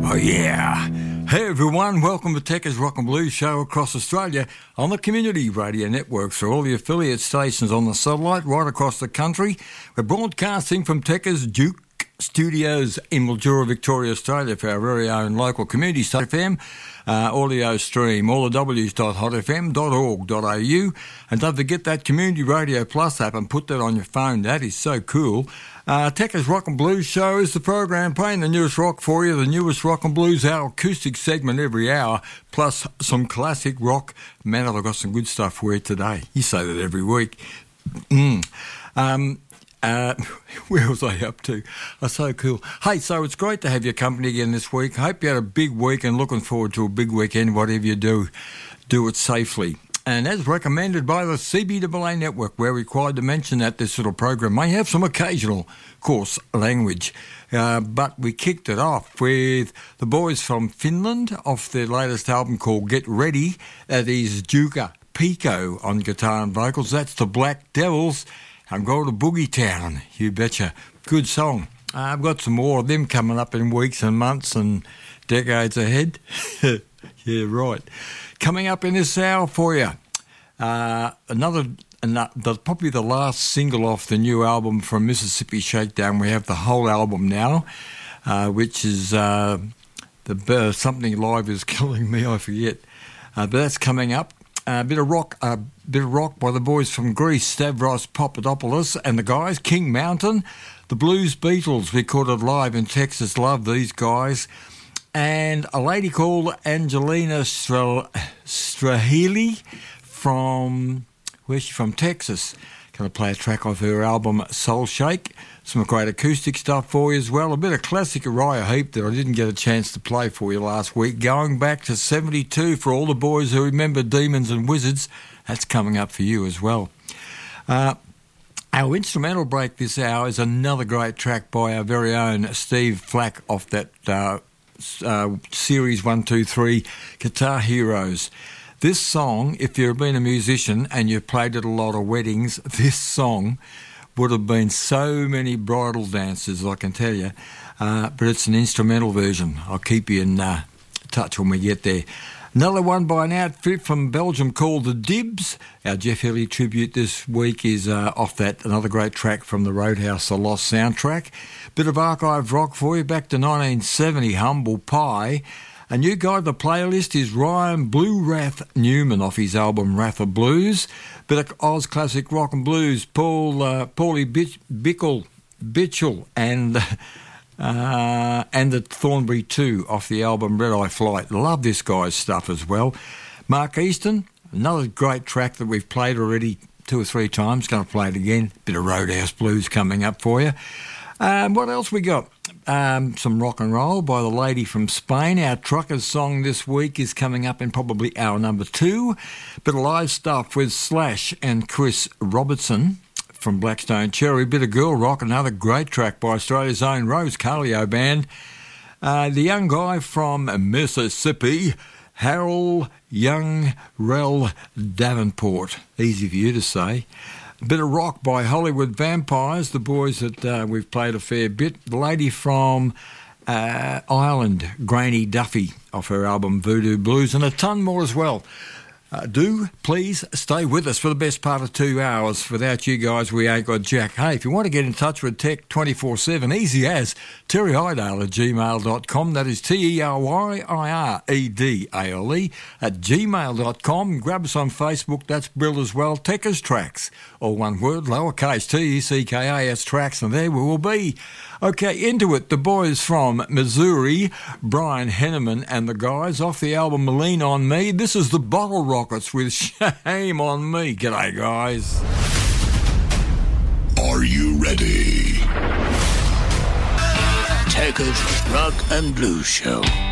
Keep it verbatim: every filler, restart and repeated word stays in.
Oh yeah. Hey everyone, welcome to Techers Rock and Blues show across Australia on the Community Radio Network for all the affiliate stations on the satellite right across the country. We're broadcasting from Techers Duke Studios in Mildura, Victoria, Australia for our very own local community station F M, uh, audio stream, all the w's dot hot f m dot org dot a u, and don't forget that Community Radio Plus app and put that on your phone. That is so cool. Uh, Techers Rock and Blues show is the program playing the newest rock for you, the newest rock and blues, our acoustic segment every hour, plus some classic rock. Man, I've got some good stuff for you today. You say that every week. Mm. Um... Uh, where was I up to? Oh, so cool. Hey, so it's great to have your company again this week. Hope you had a big week and looking forward to a big weekend. Whatever you do, do it safely. And as recommended by the C B A A Network, we're required to mention that this little program may have some occasional coarse language. Uh, but we kicked it off with the boys from Finland off their latest album called Get Ready. That is Jukka Pico on guitar and vocals. That's the Black Devils. I'm going to Boogie Town, you betcha. Good song. Uh, I've got some more of them coming up in weeks and months and decades ahead. Yeah, right. Coming up in this hour for you, uh, another, another, probably the last single off the new album from Mississippi Shakedown. We have the whole album now, uh, which is uh, the uh, Something Live Is Killing Me, I forget. Uh, but that's coming up. A bit of rock, a bit of rock by the boys from Greece, Stavros Papadopoulos and the guys, King Mountain, the Blues Beatles, recorded live in Texas. Love these guys. And a lady called Angelina Stra- Strahili from, where's she from? Texas. Going to play a track off her album Soul Shake. Some great acoustic stuff for you as well. A bit of classic Uriah Heep that I didn't get a chance to play for you last week. Going back to seventy-two for all the boys who remember Demons and Wizards. That's coming up for you as well. Uh, our instrumental break this hour is another great track by our very own Steve Flack off that uh, uh, Series one two three Guitar Heroes. This song, if you've been a musician and you've played at a lot of weddings, this song would have been so many bridal dances, I can tell you. Uh, but it's an instrumental version. I'll keep you in uh, touch when we get there. Another one by an outfit from Belgium called The Dibs. Our Jeff Healey tribute this week is uh, off that, another great track from the Roadhouse The Lost soundtrack. Bit of archive rock for you, back to nineteen seventy, Humble Pie. A new guy to the playlist is Ryan Blue Wrath Newman off his album Wrath of Blues. Bit of Oz classic rock and blues, Paul uh, Paulie Bitch, Bickle, Bitchell and uh, and the Thornbury two off the album Red Eye Flight. Love this guy's stuff as well. Mark Easton, another great track that we've played already two or three times. Going to play it again. Bit of Roadhouse Blues coming up for you. Um, what else we got? Um, some rock and roll by the lady from Spain. Our Truckers song this week is coming up in probably hour number two. Bit of live stuff with Slash and Chris Robertson from Blackstone Cherry. Bit of girl rock, another great track by Australia's own Rose Carlio Band. Uh, the young guy from Mississippi, Harold Young Rel Davenport. Easy for you to say. A bit of rock by Hollywood Vampires, the boys that uh, we've played a fair bit. The lady from uh, Ireland, Granny Duffy, off her album Voodoo Blues, and a ton more as well. Uh, do please stay with us for the best part of two hours. Without you guys, we ain't got jack. Hey, if you want to get in touch with Tech twenty-four seven, easy as Terry Idale at gmail dot com. That is T E R Y I R E D A L E at gmail dot com. Grab us on Facebook. That's Brill as well. Techers Tracks, all one word, lowercase T E C K A S Tracks, and there we will be. Okay, into it. The boys from Missouri, Brian Henneman and the guys off the album Lean On Me. This is the Bottle Rockets with Shame On Me. G'day, guys. Are you ready? Techers Rock and Blues Show.